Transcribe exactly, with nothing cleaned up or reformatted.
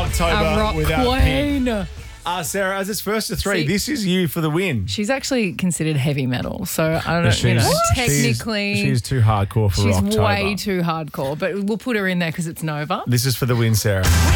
October A rock without Pink. queen. Uh, Sarah, as it's first to three, See- this is you for the win. She's actually considered heavy metal, so I don't know. She's, You know, she's- technically, she's too hardcore for she's October. way too hardcore. But we'll put her in there because it's Nova. This is for the win, Sarah.